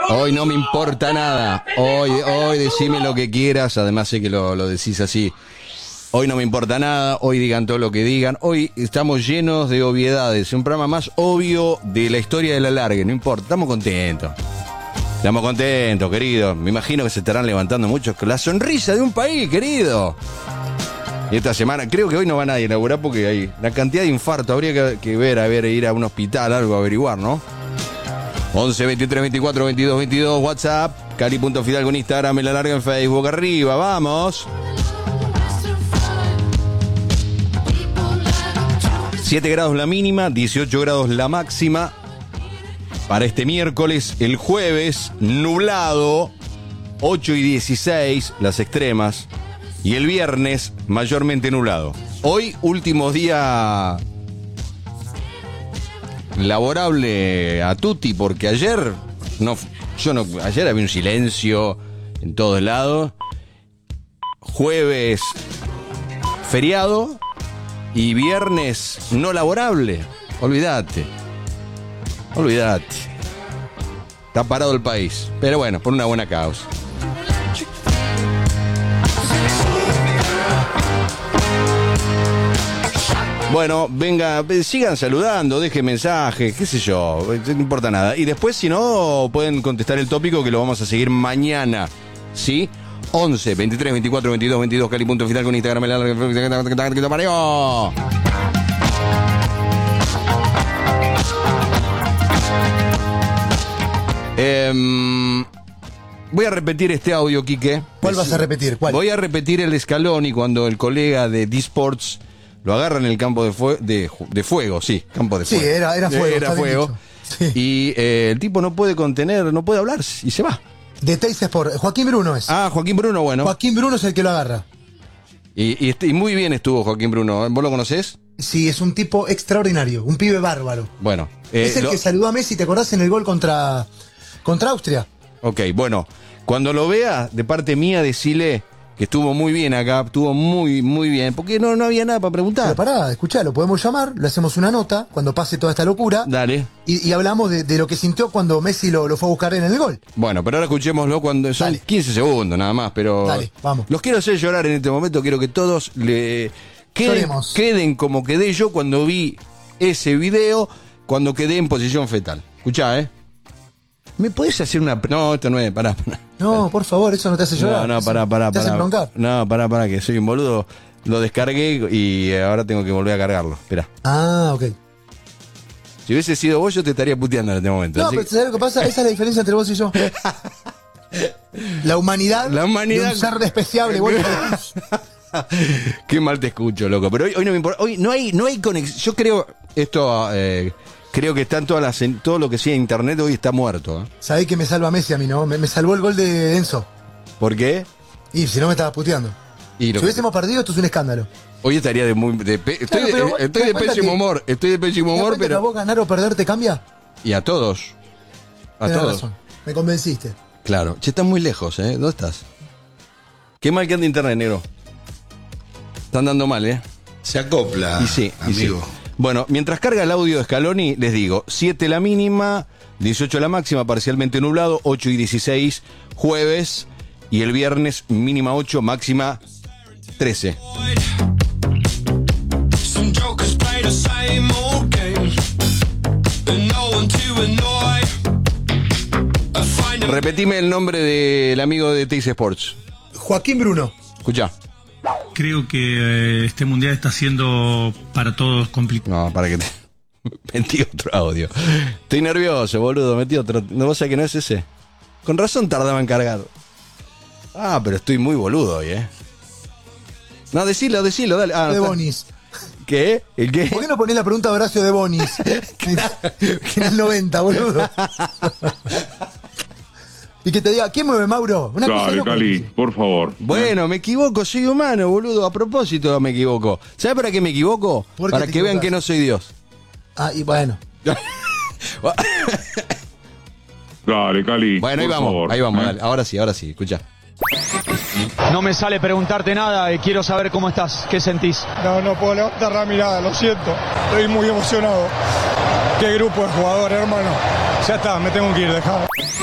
Hoy no me importa nada. Hoy decime lo que quieras. Además sé que lo decís así. Hoy no me importa nada. Hoy digan todo lo que digan. Hoy estamos llenos de obviedades. Un programa más obvio de la historia de la larga. No importa. Estamos contentos. Estamos contentos, querido. Me imagino que se estarán levantando muchos con la sonrisa de un país, querido. Y esta semana, creo que hoy no va nadie a laburar porque hay la cantidad de infarto. Habría que ver, ir a un hospital, algo a averiguar, ¿no? 11 23 24 22 22, WhatsApp, Cali.Fidalgo en Instagram, en la larga en Facebook, arriba, vamos. 7 grados la mínima, 18 grados la máxima. Para este miércoles, el jueves, nublado, 8 y 16, las extremas. Y el viernes, mayormente nublado. Hoy, último día laborable a tutti, porque ayer ayer había un silencio en todos lados. Jueves feriado y viernes no laborable. Olvídate. Está parado el país, pero bueno, por una buena causa. Bueno, venga, sigan saludando, dejen mensajes, qué sé yo, no importa nada. Y después, si no, pueden contestar el tópico que lo vamos a seguir mañana, ¿sí? 11 23 24 22 22, Cali.Fidalgo con Instagram. Voy a repetir este audio, Quique. ¿Cuál vas a repetir? ¿Cuál? Voy a repetir el de Scaloni cuando el colega de D-Sports lo agarra en el campo de fuego, sí, campo de fuego. Sí, era fuego. Era fuego. Sí. Y el tipo no puede contener, no puede hablar y se va. De Teis Sport, Joaquín Bruno es. Ah, Joaquín Bruno, bueno. Joaquín Bruno es el que lo agarra. Y muy bien estuvo Joaquín Bruno. ¿Vos lo conocés? Sí, es un tipo extraordinario, un pibe bárbaro. Bueno. Es el que saludó a Messi, ¿te acordás en el gol contra Austria? Ok, bueno, cuando lo vea, de parte mía, decile que estuvo muy bien acá, estuvo muy, muy bien, porque no había nada para preguntar. Pero pará, escuchá, lo podemos llamar, le hacemos una nota cuando pase toda esta locura. Dale. Y hablamos de lo que sintió cuando Messi lo fue a buscar en el gol. Bueno, pero ahora escuchémoslo cuando son 15 segundos nada más, pero... Dale, vamos. Los quiero hacer llorar en este momento, quiero que todos queden como quedé yo cuando vi ese video, cuando quedé en posición fetal. Escuchá, ¿me podés hacer una...? No, esto no es, pará. No, por favor, eso no te hace llorar. No, pará. ¿Te hace broncar? No, pará, que soy un boludo. Lo descargué y ahora tengo que volver a cargarlo. Esperá. Ah, ok. Si hubiese sido vos, yo te estaría puteando en este momento. No, pero ¿sabés lo que pasa? Esa es la diferencia entre vos y yo. La humanidad de un ser despreciable. Qué mal te escucho, loco. Pero hoy no me importa. Hoy no hay conexión. Yo creo esto... creo que está en todo lo que sea internet hoy está muerto. Sabés que me salva Messi a mí, ¿no? Me salvó el gol de Enzo. ¿Por qué? Y si no me estaba puteando. Si hubiésemos perdido, esto es un escándalo. Hoy estaría estoy de pésimo humor. Estoy de pésimo humor, pero... ¿A vos ganar o perder te cambia? Y a todos. Tenés razón. Me convenciste. Claro. Che, estás muy lejos, ¿Dónde estás? Qué mal que anda internet, negro. Están dando mal, Se acopla, y sí, amigo. Sí. Bueno, mientras carga el audio de Scaloni, les digo, 7 la mínima, 18 la máxima, parcialmente nublado, 8 y 16 jueves, y el viernes mínima 8, máxima 13. Repetime el nombre del amigo de Teis Sports. Joaquín Bruno. Escuchá. Creo que este mundial está siendo para todos complicado. No, para que te... Metí otro audio. Estoy nervioso, boludo. Metí otro. ¿No vos sabés que no es ese? Con razón tardaba en cargar. Ah, pero estoy muy boludo hoy, No, decilo, dale. Ah, de Bonis. ¿Qué? ¿El qué? ¿Por qué no ponés la pregunta de Horacio de Bonis? que en el 90, boludo. Y que te diga, ¿quién mueve, Mauro? Dale, Cali, por favor. Bueno, me equivoco, soy humano, boludo. A propósito me equivoco. ¿Sabes para qué me equivoco? Para que vean que no soy Dios. Ah, y bueno. Dale, Cali. Bueno, ahí vamos, dale. Ahora sí, escuchá. No me sale preguntarte nada y quiero saber cómo estás. ¿Qué sentís? No puedo levantar la mirada, lo siento. Estoy muy emocionado. Qué grupo de jugadores, hermano. Ya está, me tengo que ir, dejado.